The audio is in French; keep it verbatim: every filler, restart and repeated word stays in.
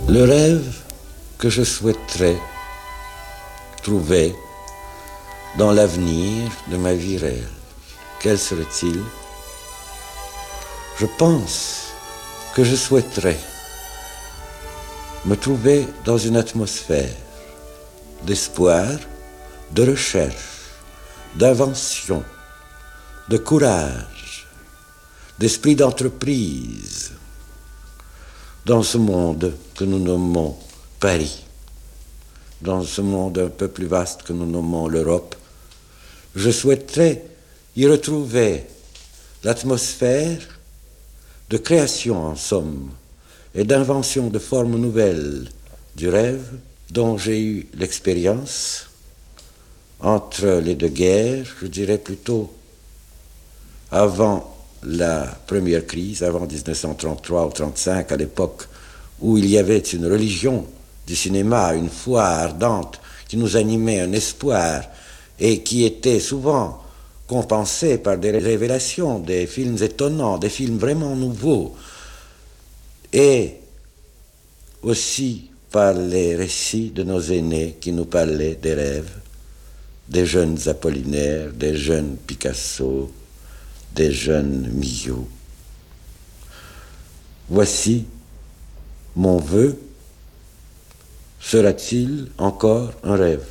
Le rêve que je souhaiterais trouver dans l'avenir de ma vie réelle, quel serait-il? Je pense que je souhaiterais me trouver dans une atmosphère d'espoir, de recherche, d'invention, de courage, d'esprit d'entreprise, dans ce monde que nous nommons Paris, dans ce monde un peu plus vaste que nous nommons l'Europe. Je souhaiterais y retrouver l'atmosphère de création, en somme, et d'invention de formes nouvelles du rêve dont j'ai eu l'expérience entre les deux guerres, je dirais plutôt avant la première crise, avant dix-neuf cent trente-trois ou trente-cinq, à l'époque où il y avait une religion du cinéma, une foi ardente qui nous animait, un espoir, et qui était souvent compensée par des révélations, des films étonnants, des films vraiment nouveaux, et aussi par les récits de nos aînés qui nous parlaient des rêves, des jeunes Apollinaire, des jeunes Picasso, des jeunes Millau. Voici mon vœu. Sera-t-il encore un rêve perdu ?